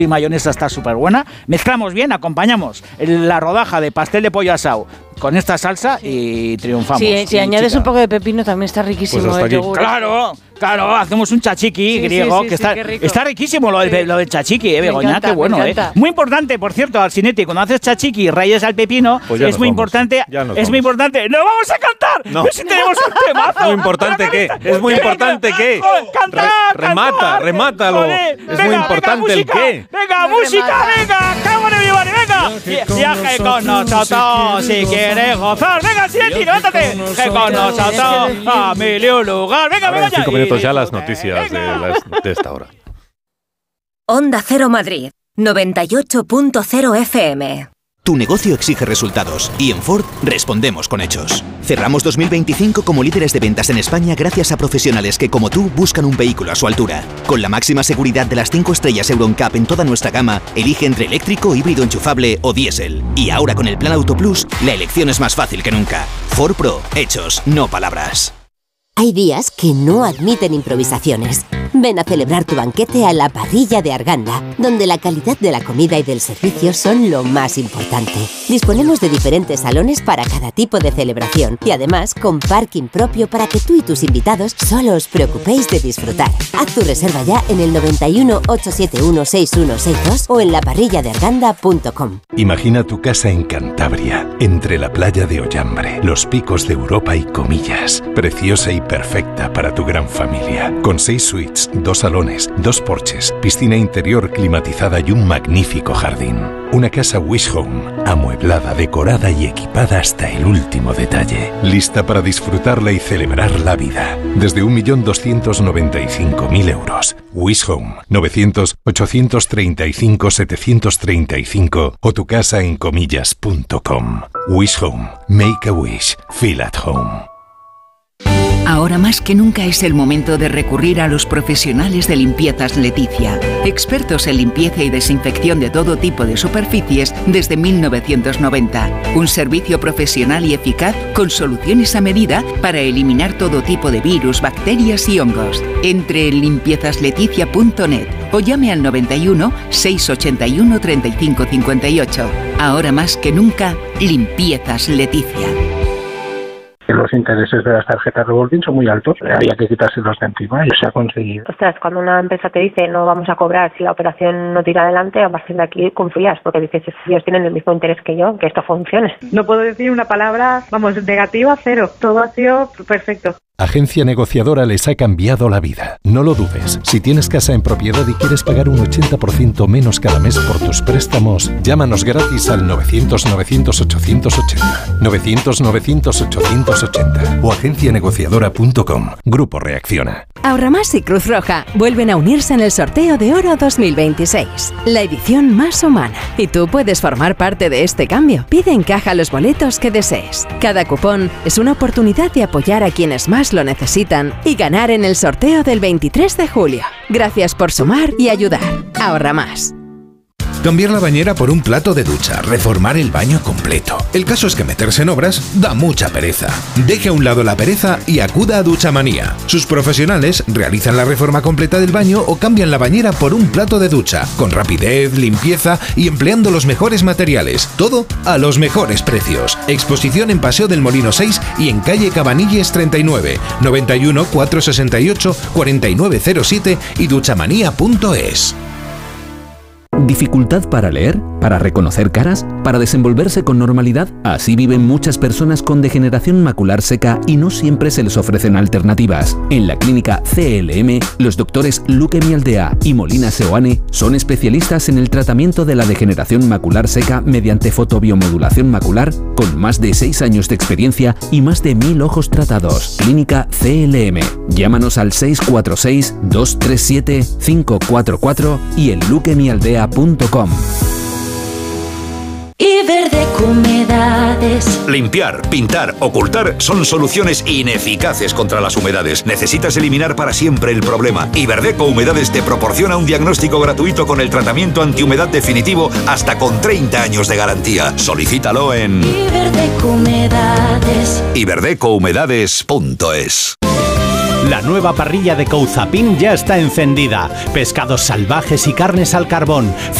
y mayonesa está súper buena. Mezclamos bien, acompañamos la rodaja de pastel de pollo asado con esta salsa y triunfamos. Sí, si añades un poco de pepino también está riquísimo Pues el yogur. Claro, hacemos un chachiqui griego, que está riquísimo lo del chachiqui, Begoña, qué bueno, Muy importante, por cierto, Alcinetti, cuando haces chachiqui y rayas al pepino, pues es muy importante. Es muy importante. ¡No vamos a cantar! No. Si tenemos un temazo. ¿Muy importante qué? ¿Es muy importante qué? ¡Cantar! Remátalo. Es muy importante el qué. ¡Venga, música! ¡Venga! ¡Cámara, mi madre! ¡Venga! Viaje con nosotros si quieres gozar. ¡Venga, Alcinetti, levántate! ¡Que con nosotros a mil y un lugar! ¡Venga, Begoña! 5 minutos ya las noticias de esta hora. Onda Cero Madrid, 98.0 FM. Tu negocio exige resultados y en Ford respondemos con hechos. Cerramos 2025 como líderes de ventas en España gracias a profesionales que, como tú, buscan un vehículo a su altura. Con la máxima seguridad de las 5 estrellas Euro NCAP en toda nuestra gama, elige entre eléctrico, híbrido enchufable o diésel. Y ahora con el Plan Auto Plus, la elección es más fácil que nunca. Ford Pro, hechos, no palabras. Hay días que no admiten improvisaciones. Ven a celebrar tu banquete a la Parrilla de Arganda, donde la calidad de la comida y del servicio son lo más importante. Disponemos de diferentes salones para cada tipo de celebración y además con parking propio para que tú y tus invitados solo os preocupéis de disfrutar. Haz tu reserva ya en el 91 871 6162 o en laparrilladearganda.com. Imagina tu casa en Cantabria, entre la playa de Ollambre, los picos de Europa y Comillas, preciosa y perfecta para tu gran familia, con 6 suites, 2 salones, 2 porches, piscina interior climatizada y un magnífico jardín. Una casa Wish Home, amueblada, decorada y equipada hasta el último detalle, lista para disfrutarla y celebrar la vida. Desde 1.295.000 euros. Wish Home, 900-835-735 o tu casa en comillas.com. Wish Home, make a wish, feel at home. Ahora más que nunca es el momento de recurrir a los profesionales de Limpiezas Leticia, expertos en limpieza y desinfección de todo tipo de superficies desde 1990. Un servicio profesional y eficaz con soluciones a medida para eliminar todo tipo de virus, bacterias y hongos. Entre en limpiezasLeticia.net o llame al 91 681 35 58. Ahora más que nunca, Limpiezas Leticia. Los intereses de las tarjetas revolving son muy altos, había que quitárselos de encima y se ha conseguido. Ostras, cuando una empresa te dice no vamos a cobrar si la operación no tira adelante, a partir de aquí confías, porque dices, ellos tienen el mismo interés que yo, que esto funcione. No puedo decir una palabra, negativa, cero. Todo ha sido perfecto. Agencia Negociadora les ha cambiado la vida. No lo dudes. Si tienes casa en propiedad y quieres pagar un 80% menos cada mes por tus préstamos, llámanos gratis al 900-900-880. 900-900-880 o agencianegociadora.com. Grupo Reacciona. Ahorramás y Cruz Roja vuelven a unirse en el sorteo de Oro 2026, la edición más humana. Y tú puedes formar parte de este cambio. Pide en caja los boletos que desees. Cada cupón es una oportunidad de apoyar a quienes más lo necesitan y ganar en el sorteo del 23 de julio. Gracias por sumar y ayudar. Ahorra más. Cambiar la bañera por un plato de ducha, reformar el baño completo. El caso es que meterse en obras da mucha pereza. Deje a un lado la pereza y acuda a Duchamanía. Sus profesionales realizan la reforma completa del baño o cambian la bañera por un plato de ducha, con rapidez, limpieza y empleando los mejores materiales. Todo a los mejores precios. Exposición en Paseo del Molino 6 y en calle Cabanilles 39, 91 468 4907 y duchamanía.es. ¿Dificultad para leer? ¿Para reconocer caras? ¿Para desenvolverse con normalidad? Así viven muchas personas con degeneración macular seca y no siempre se les ofrecen alternativas. En la clínica CLM, los doctores Luque Mialdea y Molina Seoane son especialistas en el tratamiento de la degeneración macular seca mediante fotobiomodulación macular, con más de 6 años de experiencia y más de 1000 ojos tratados. Clínica CLM. Llámanos al 646-237-544 y en luquemialdea.com. Iberdeco Humedades. Limpiar, pintar, ocultar son soluciones ineficaces contra las humedades. Necesitas eliminar para siempre el problema. Iberdeco Humedades te proporciona un diagnóstico gratuito con el tratamiento antihumedad definitivo hasta con 30 años de garantía. Solicítalo en Iberdeco Humedades. Iberdecouhumedades.es. La nueva parrilla de Couzapin ya está encendida. Pescados salvajes y carnes al carbón.